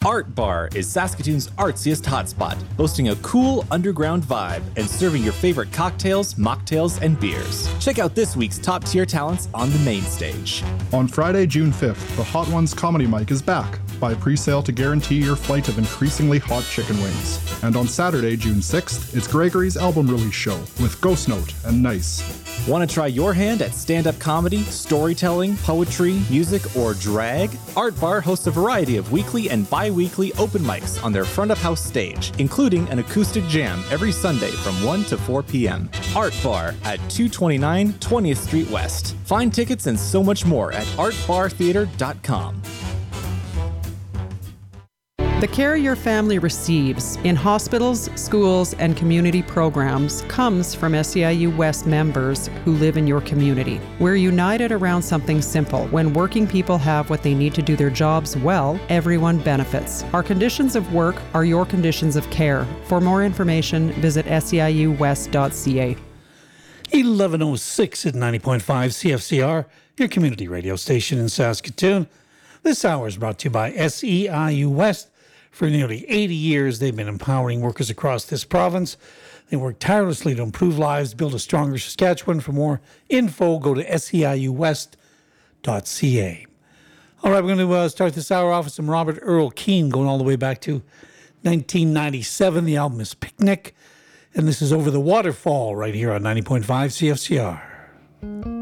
Art Bar is Saskatoon's artsiest hotspot, hosting a cool underground vibe and serving your favorite cocktails, mocktails, and beers. Check out this week's top-tier talents on the main stage. On Friday, June 5th, the Hot Ones Comedy Mic is back. Buy pre-sale to guarantee your flight of increasingly hot chicken wings. And on Saturday, June 6th, it's Gregory's album release show with Ghost Note and Nice. Want to try your hand at stand-up comedy, storytelling, poetry, music, or drag? Art Bar hosts a variety of weekly and bi-weekly open mics on their front-of-house stage, including an acoustic jam every Sunday from 1 to 4 p.m. Art Bar at 229 20th Street West. Find tickets and so much more at artbartheater.com. The care your family receives in hospitals, schools, and community programs comes from SEIU West members who live in your community. We're united around something simple. When working people have what they need to do their jobs well, everyone benefits. Our conditions of work are your conditions of care. For more information, visit seiuwest.ca. 11:06 at 90.5 CFCR, your community radio station in Saskatoon. This hour is brought to you by SEIU West. For nearly 80 years, they've been empowering workers across this province. They work tirelessly to improve lives, build a stronger Saskatchewan. For more info, go to seiuwest.ca. All right, we're going to start this hour off with some Robert Earl Keen, going all the way back to 1997. The album is Picnic, and this is Over the Waterfall right here on 90.5 CFCR.